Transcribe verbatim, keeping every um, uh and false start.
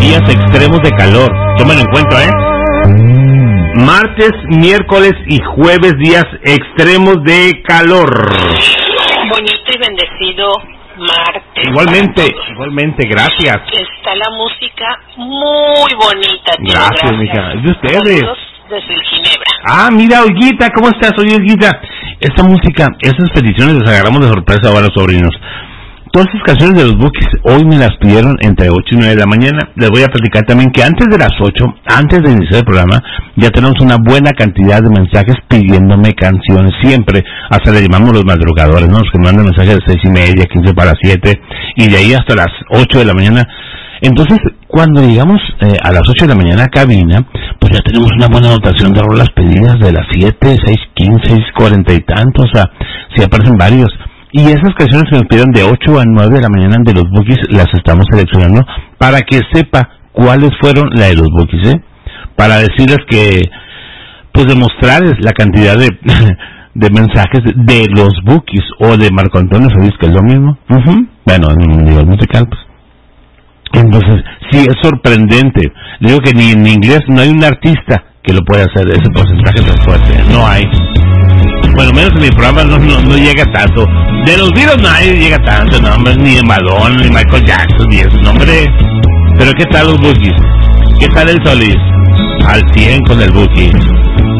días extremos de calor. Tómenlo en cuenta, ¿eh? Martes, miércoles y jueves, días extremos de calor. Bonito y bendecido martes. Igualmente, igualmente, gracias. Está la música muy bonita, tío. Gracias, gracias. mija. ¿Y ustedes? Saludos desde el Ginebra. Ah, mira, Olguita, ¿cómo estás? Oye, Olguita, esta música, esas peticiones las agarramos de sorpresa ahora, sobrinos. Todas esas canciones de los Bukis hoy me las pidieron entre ocho y nueve de la mañana. Les voy a platicar también que antes de las ocho, antes de iniciar el programa, ya tenemos una buena cantidad de mensajes pidiéndome canciones. Siempre, hasta le llamamos los madrugadores, ¿no? Los que mandan mensajes de seis y media, quince para siete, y de ahí hasta las ocho de la mañana. Entonces, cuando llegamos eh, a las ocho de la mañana a cabina, pues ya tenemos una buena dotación de rolas pedidas de las siete, seis quince, seis cuarenta y tantos, o sea, sí aparecen varios. Y esas canciones que nos pidieron de ocho a nueve de la mañana de los Bukis, las estamos seleccionando para que sepa cuáles fueron la de los Bukis, ¿eh? Para decirles que, pues demostrarles la cantidad de, de mensajes de los Bukis o de Marco Antonio Solís, que es lo mismo. Uh-huh. Bueno, en un nivel musical, pues. Entonces, sí, es sorprendente. Digo que ni en inglés no hay un artista que lo pueda hacer, ese porcentaje tan fuerte. No hay. Bueno, menos en mi programa no, no, no llega tanto. De los Beatles nadie llega tanto, no, hombre, ni de Madonna, ni Michael Jackson, ni eso, no, hombre. Pero ¿qué tal los Bukis? ¿Qué tal el Solís? Al cien con el Buki.